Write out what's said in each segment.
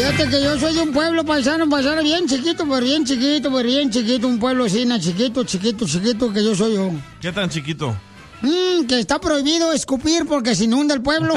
Fíjate que yo soy de un pueblo paisano bien chiquito, un pueblo así, chiquito, que yo soy yo. ¿Qué tan chiquito? Que está prohibido escupir porque se inunda el pueblo. No,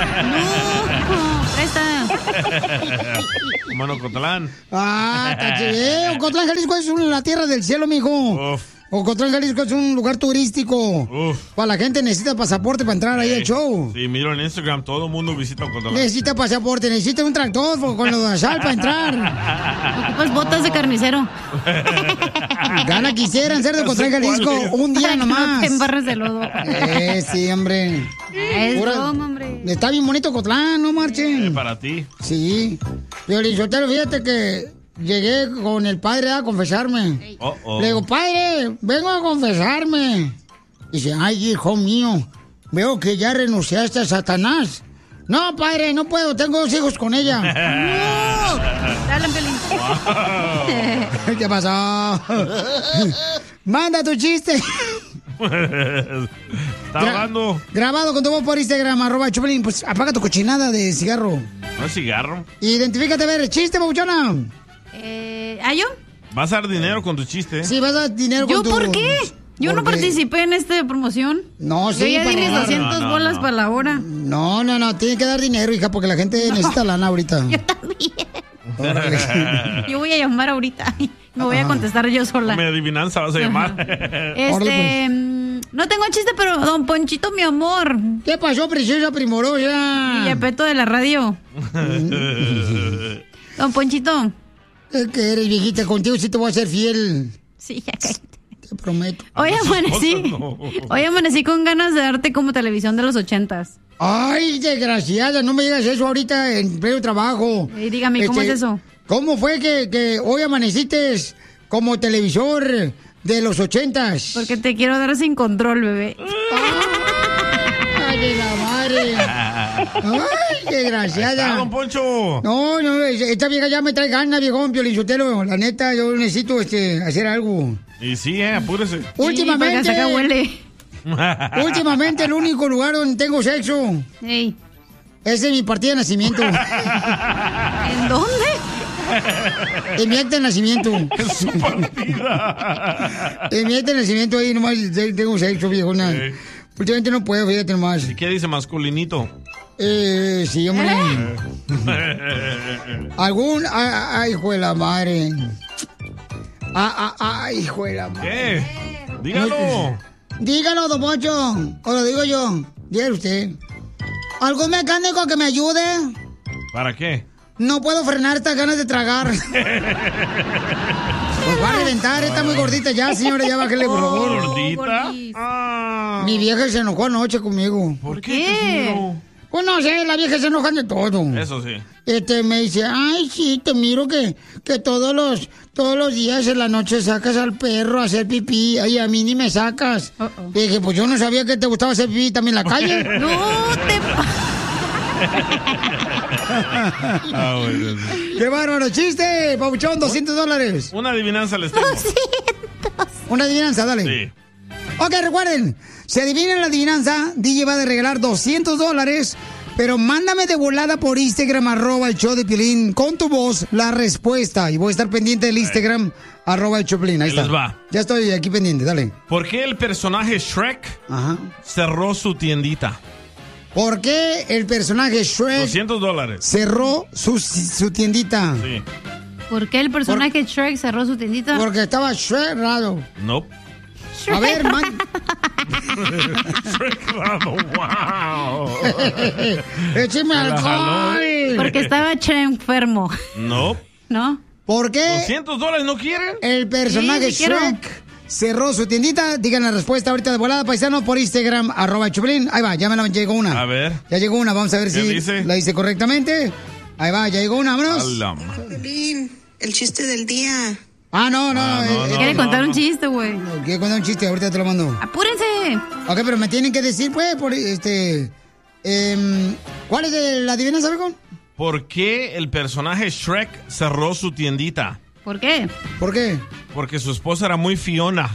presta. Bueno, Ocotlán. Está chido. Ocotlán, Jalisco es la tierra del cielo, mijo. Uf. Ocotlán, Jalisco es un lugar turístico. Uf. Para la gente necesita pasaporte para entrar ahí al show. Sí, miro en Instagram, todo el mundo visita Ocotlán. Necesita pasaporte, necesita un tractor con lo de sal para entrar. Ocupas botas de carnicero. Gana quisieran ser de Ocotlán, Jalisco un día nomás. No te embarres de lodo. Sí, hombre. Es broma, hombre. Está bien bonito Ocotlán, no marchen. Para ti. Sí. Piolinsotelo, fíjate que llegué con el padre a confesarme. Le digo, padre, vengo a confesarme. Dice, ay, hijo mío, veo que ya renunciaste a Satanás. No, padre, no puedo, tengo 2 hijos con ella. ¡No! Dale, Pelín. Wow. ¿Qué pasó? Manda tu chiste. Está hablando. Grabado con tu voz por Instagram, @Choplin. Pues apaga tu cochinada de cigarro. ¿No es cigarro? Identifícate, a ver, chiste, papuchona. ¿Yo? ¿Vas a dar dinero con tu chiste? Sí, vas a dar dinero con ¿Yo tu... por qué? Yo no participé en esta promoción. No, sí. Yo ya di mis 200 bolas para la hora. No, tiene que dar dinero, hija, porque la gente necesita lana ahorita. Yo también. Yo voy a llamar ahorita. Me voy a contestar yo sola. Mi adivinanza vas a llamar. No tengo chiste, pero don Ponchito, mi amor. ¿Qué pasó, preciosa primorosa? Y Yepeto de la radio. Don Ponchito. Es que eres viejita, contigo sí te voy a ser fiel. Sí, ya cállate. Te prometo. Hoy amanecí con ganas de darte como televisión de los 80s. Ay, desgraciada, no me digas eso ahorita en pleno trabajo. Dígame, ¿cómo es eso? ¿Cómo fue que hoy amaneciste como televisor de los 80s? Porque te quiero dar sin control, bebé. ¡Ay, de la madre! ¡Ay, desgraciada! ¡Don Poncho! No, esta vieja ya me trae ganas, viejón, Piolinsotelo. La neta, yo necesito hacer algo. Y sí, apúrese. Últimamente... Sí, acá huele. Últimamente el único lugar donde tengo sexo es en mi partida de nacimiento. ¿En dónde? En mi acta de nacimiento. Es su partida. En mi acta de nacimiento ahí nomás tengo sexo, viejona. Últimamente no puedo, fíjate nomás. ¿Y qué dice masculinito? Sí, hombre. Ay, hijo de la madre. Ay, hijo de la madre. ¿Qué? Dígalo. Dígalo, don Poncho. O lo digo yo. Dígalo usted. ¿Algún mecánico que me ayude? ¿Para qué? No puedo frenar estas ganas de tragar. Pues va a reventar, está muy gordita ya, señora, ya bájale, por favor. ¿Gordita? Mi vieja se enojó anoche conmigo. ¿Por qué? Pues no sé, la vieja se enoja de todo. Eso sí. Me dice, ay, sí, te miro que todos los días en la noche sacas al perro a hacer pipí. Ay, a mí ni me sacas. Le dije, pues yo no sabía que te gustaba hacer pipí también en la calle. No te... Bueno. ¡Qué bárbaro! ¡Chiste! Pabuchón, $200. Una adivinanza les tengo. 200. Una adivinanza, dale. Sí. Ok, recuerden, si adivinan la adivinanza, DJ va a regalar $200, pero mándame de volada por Instagram, @el show de Piolín, con tu voz la respuesta. Y voy a estar pendiente del Instagram, @el Choplin. Ahí está. Les va. Ya estoy aquí pendiente, dale. ¿Por qué el personaje Shrek cerró su tiendita? ¿Por qué el personaje Shrek $200. cerró su tiendita? Sí. ¿Por qué el personaje Shrek cerró su tiendita? Porque estaba Shrek raro. Nope. A ver, Shrek raro, wow. ¡Écheme alcohol! Porque estaba enfermo. Nope. ¿No? ¿Por qué $200 no quieren? el personaje Sí, quiero. Shrek cerró su tiendita? Digan la respuesta ahorita de volada, paisano, por Instagram, @Choplin. Ahí va, ya me la llegó una. A ver. Ya llegó una, vamos a ver ¿Qué si dice? la hice correctamente. Ahí va, ya llegó una, vámonos. Piolín, el chiste del día. No. Quiere contar un chiste, güey. Quiere contar un chiste, ahorita te lo mando. ¡Apúrense! Ok, pero me tienen que decir, pues, ¿cuál es la adivinanza, Becón? ¿Por qué el personaje Shrek cerró su tiendita? ¿Por qué? ¿Por qué? Porque su esposa era muy Fiona.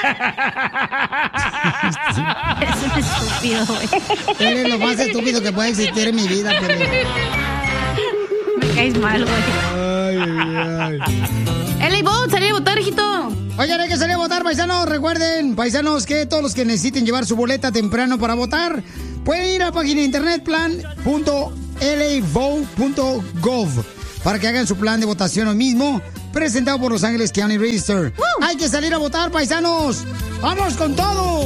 Eres un estúpido, güey. Eres lo más estúpido que puede existir en mi vida, pero... caes mal, güey. Ay. LA Vote, salí a votar, hijito. Oigan, hay que salir a votar, paisanos. Recuerden, paisanos, que todos los que necesiten llevar su boleta temprano para votar, pueden ir a la página de internet plan.lavote.gov para que hagan su plan de votación hoy mismo, presentado por Los Ángeles County Register. Hay que salir a votar, paisanos. ¡Vamos con todo!